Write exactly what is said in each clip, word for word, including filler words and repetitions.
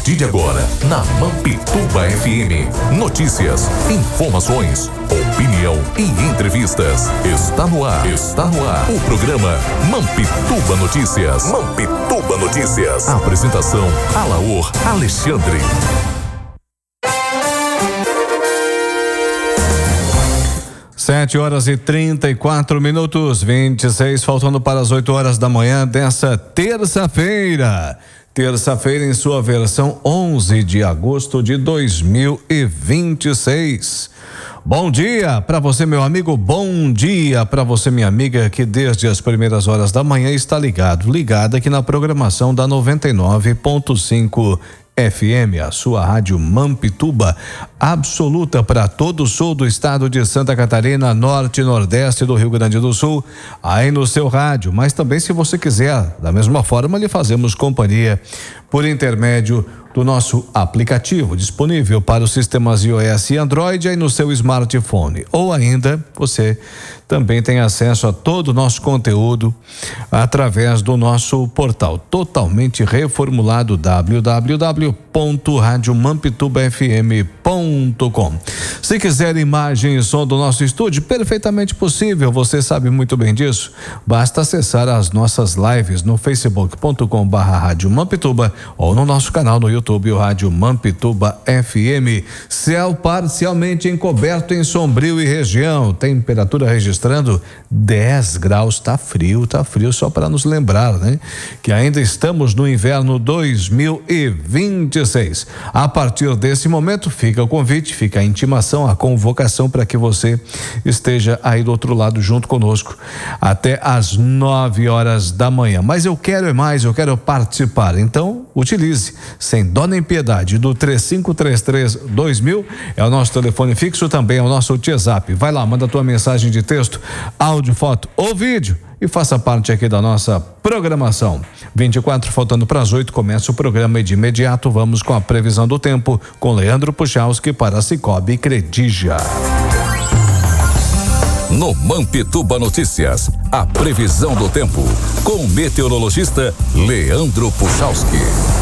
partir de agora, na Mampituba F M, notícias, informações, opinião e entrevistas. Está no ar, está no ar, o programa Mampituba Notícias. Mampituba Notícias. Apresentação, Alaor Alexandre. Sete horas e trinta e quatro minutos, vinte e seis, faltando para as oito horas da manhã dessa terça-feira. Terça-feira em sua versão onze de agosto de dois mil e vinte e seis. Bom dia para você, meu amigo, bom dia para você, minha amiga, que desde as primeiras horas da manhã está ligado, ligada aqui na programação da noventa e nove ponto cinco F M, a sua rádio Mampituba, absoluta para todo o sul do estado de Santa Catarina, norte e nordeste do Rio Grande do Sul, aí no seu rádio, mas também se você quiser, da mesma forma lhe fazemos companhia por intermédio do nosso aplicativo disponível para os sistemas iOS e Android aí no seu smartphone, ou ainda você também tem acesso a todo o nosso conteúdo através do nosso portal totalmente reformulado w w w ponto rádio mampituba f m ponto com. Se quiser imagem e som do nosso estúdio, perfeitamente possível, você sabe muito bem disso, basta acessar as nossas lives no facebook ponto com barra rádio mampituba ou no nosso canal no YouTube, o Rádio Mampituba F M. Céu parcialmente encoberto em Sombrio e região, temperatura registrando dez graus, tá frio, tá frio, só para nos lembrar, né? Que ainda estamos no inverno dois mil e vinte e seis. A partir desse momento fica o convite, fica a intimação, a convocação para que você esteja aí do outro lado junto conosco até às nove horas da manhã. Mas eu quero é mais, eu quero participar, então utilize sem dó nem piedade do três cinco três três dois mil, é o nosso telefone fixo, também é o nosso WhatsApp. Vai lá, manda tua mensagem de texto, áudio, foto ou vídeo e faça parte aqui da nossa programação. vinte e quatro faltando para as oito, começa o programa e de imediato vamos com a previsão do tempo com Leandro Puchalski para Cicobi Credija. No Mampituba Notícias, a previsão do tempo com o meteorologista Leandro Puchalski.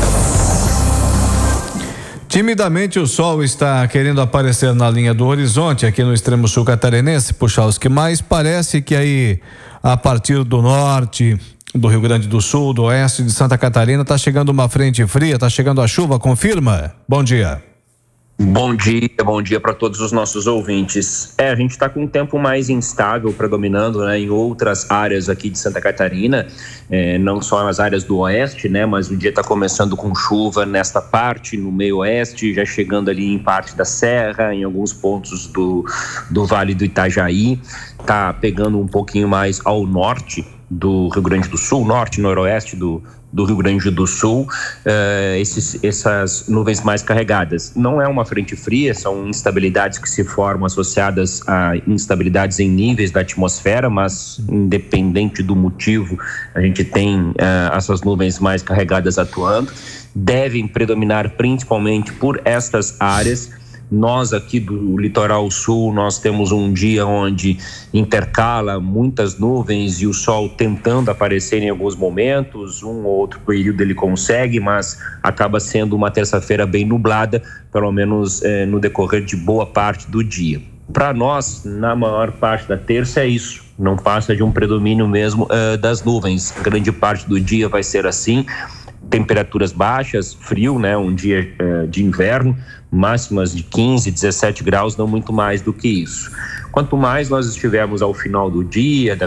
Timidamente o sol está querendo aparecer na linha do horizonte aqui no extremo sul catarinense, Puchalski, mas parece que aí a partir do norte do Rio Grande do Sul, do oeste de Santa Catarina, está chegando uma frente fria, está chegando a chuva, confirma? Bom dia. Bom dia, bom dia para todos os nossos ouvintes. É, a gente está com um tempo mais instável predominando, né, em outras áreas aqui de Santa Catarina, é, não só nas áreas do oeste, né, mas o dia está começando com chuva nesta parte, no meio oeste, já chegando ali em parte da serra, em alguns pontos do, do Vale do Itajaí, está pegando um pouquinho mais ao norte do Rio Grande do Sul, norte e noroeste do do Rio Grande do Sul, uh, esses, essas nuvens mais carregadas. Não é uma frente fria, são instabilidades que se formam associadas a instabilidades em níveis da atmosfera, mas independente do motivo, a gente tem uh, essas nuvens mais carregadas atuando. Devem predominar principalmente por estas áreas. Nós aqui do litoral sul, nós temos um dia onde intercala muitas nuvens e o sol tentando aparecer em alguns momentos, um ou outro período ele consegue, mas acaba sendo uma terça-feira bem nublada, pelo menos eh, no decorrer de boa parte do dia. Para nós, na maior parte da terça é isso, não passa de um predomínio mesmo uh, das nuvens, grande parte do dia vai ser assim. Temperaturas baixas, frio, né? Um dia uh, de inverno, máximas de quinze, dezessete graus, não muito mais do que isso. Quanto mais nós estivermos ao final do dia, da